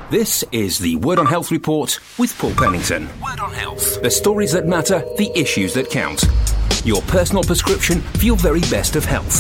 This is the Word on Health report with Paul Pennington. Word on Health. The stories that matter, the issues that count. Your personal prescription for your very best of health.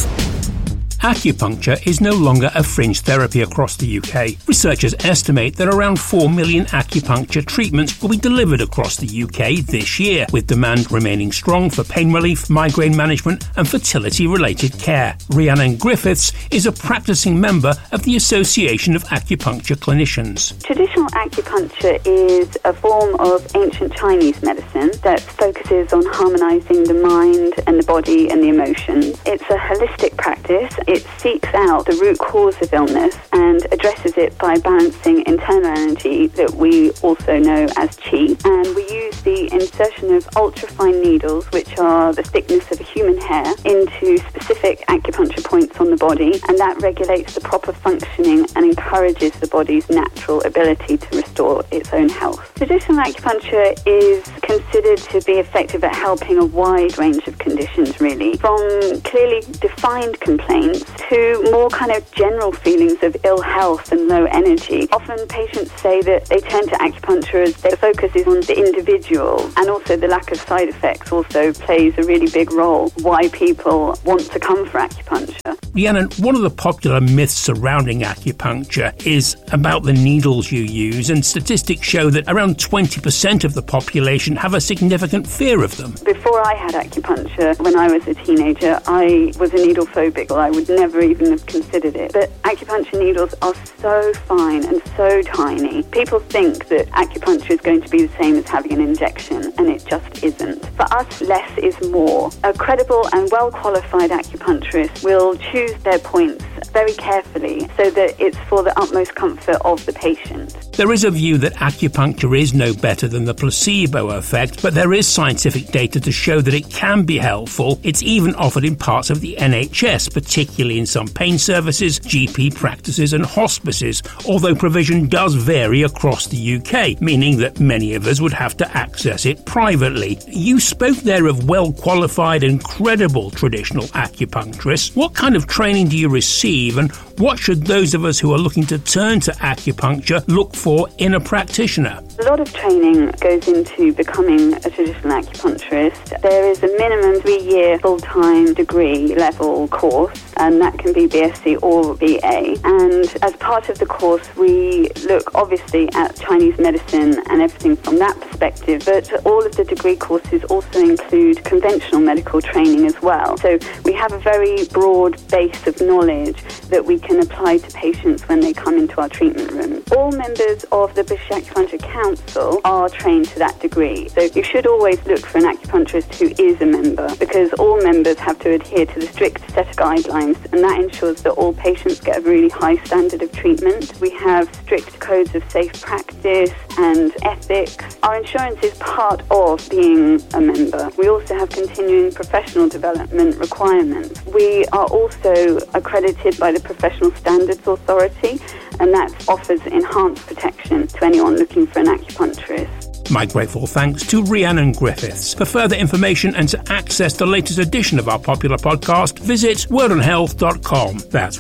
Acupuncture is no longer a fringe therapy across the UK. Researchers estimate that around 4 million acupuncture treatments will be delivered across the UK this year, with demand remaining strong for pain relief, migraine management and fertility-related care. Rhiannon Griffiths is a practicing member of the Association of Acupuncture Clinicians. Traditional acupuncture is a form of ancient Chinese medicine that focuses on harmonising the mind and the body and the emotions. It's a holistic practice. It seeks out the root cause of illness and addresses it by balancing internal energy that we also know as qi. And we use the insertion of ultrafine needles, which are the thickness of a human hair, into specific acupuncture points on the body, and that regulates the proper functioning and encourages the body's natural ability to restore its own health. Traditional acupuncture is considered to be effective at helping a wide range of conditions, really, from clearly defined complaints to more kind of general feelings of ill health and low energy. Often patients say that they turn to acupuncture as their focus is on the individual, and also the lack of side effects also plays a really big role why people want to come for acupuncture. Rhiannon, one of the popular myths surrounding acupuncture is about the needles you use, and statistics show that around 20% of the population have a significant fear of them. Before I had acupuncture, when I was a teenager, I was a needle phobic. I would never even have considered it. But acupuncture needles are so fine and so tiny. People think that acupuncture is going to be the same as having an injection, and it just isn't. For us, less is more. A credible and well-qualified acupuncturist will choose their points very carefully so that it's for the utmost comfort of the patient. There is a view that acupuncture is no better than the placebo effect, but there is scientific data to show that it can be helpful. It's even offered in parts of the NHS, particularly in some pain services, GP practices and hospices, although provision does vary across the UK, meaning that many of us would have to access it privately. You spoke there of well-qualified and credible traditional acupuncturists. What kind of training do you receive, and what should those of us who are looking to turn to acupuncture look for in a practitioner? A lot of training goes into becoming a traditional acupuncturist. There is a minimum 3-year full-time degree level course, and that can be BSc or BA. And as part of the course, we look obviously at Chinese medicine and everything from that perspective, but all of the degree courses also include conventional medical training as well. So we have a very broad base of knowledge that we can apply to patients when they come into our treatment room. All members of the British Acupuncture Council are trained to that degree. So you should always look for an acupuncturist who is a member, because all members have to adhere to the strict set of guidelines, and that ensures that all patients get a really high standard of treatment. We have strict codes of safe practice and ethics. Our insurance is part of being a member. We also have continuing professional development requirements. We are also accredited by the Professional Standards Authority, and that offers enhanced protection to anyone looking for an acupuncturist. My grateful thanks to Rhiannon Griffiths. For further information and to access the latest edition of our popular podcast, visit wordonhealth.com. That's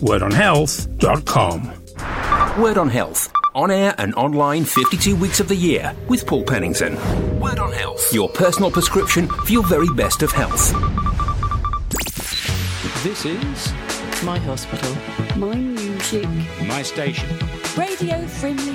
wordonhealth.com. Word on Health. On air and online 52 weeks of the year with Paul Pennington. Word on Health. Your personal prescription for your very best of health. This is My hospital. My music. My station. Radio Frimley